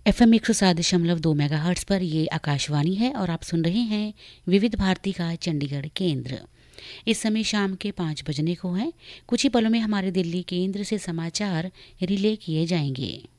FM 107.2 megahertz पर ये आकाशवाणी है और आप सुन रहे हैं विविध भारती का चंडीगढ़ केंद्र। इस समय शाम के 5 बजने को हैं। कुछ ही पलों में हमारे दिल्ली केंद्र से समाचार रिले किए जाएंगे।